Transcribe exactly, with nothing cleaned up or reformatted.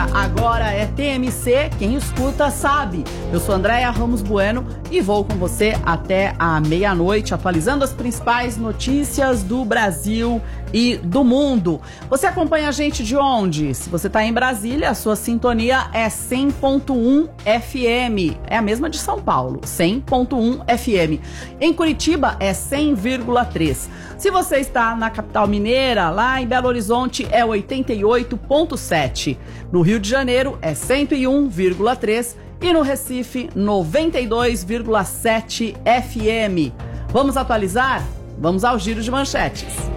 Agora é T M C, quem escuta sabe. Eu sou Andréia Ramos Bueno e vou com você até a meia-noite, atualizando as principais notícias do Brasil e do mundo. Você acompanha a gente de onde? Se você está em Brasília, a sua sintonia é cem ponto um F M. É a mesma de São Paulo, cem ponto um F M. Em Curitiba é cem vírgula três. Se você está na capital mineira, lá em Belo Horizonte é oitenta e oito ponto sete. No Rio de Janeiro é cento e um vírgula três e no Recife noventa e dois vírgula sete F M. Vamos atualizar? Vamos ao giro de manchetes.